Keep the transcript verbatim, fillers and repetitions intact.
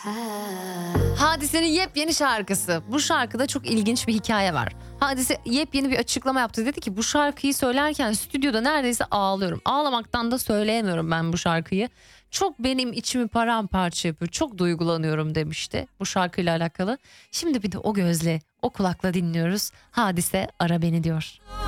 Hadise'nin yepyeni şarkısı. Bu şarkıda çok ilginç bir hikaye var. Hadise yepyeni bir açıklama yaptı. Dedi ki bu şarkıyı söylerken stüdyoda neredeyse ağlıyorum. Ağlamaktan da söyleyemiyorum ben bu şarkıyı. Çok benim içimi paramparça yapıyor. Çok duygulanıyorum demişti bu şarkıyla alakalı. Şimdi bir de o gözle, o kulakla dinliyoruz. Hadise ara beni diyor.